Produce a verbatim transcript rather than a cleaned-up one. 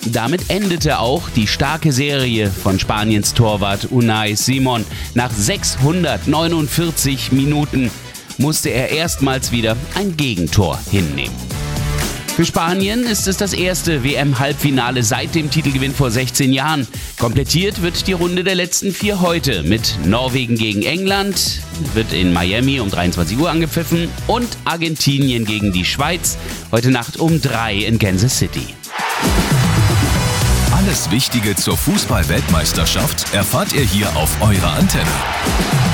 Damit endete auch die starke Serie von Spaniens Torwart Unai Simon. Nach sechshundertneunundvierzig Minuten musste er erstmals wieder ein Gegentor hinnehmen. Für Spanien ist es das erste W M-Halbfinale seit dem Titelgewinn vor sechzehn Jahren. Komplettiert wird die Runde der letzten vier heute mit Norwegen gegen England, wird in Miami um dreiundzwanzig Uhr angepfiffen, und Argentinien gegen die Schweiz heute Nacht um drei in Kansas City. Alles Wichtige zur Fußball-Weltmeisterschaft erfahrt ihr hier auf eurer Antenne.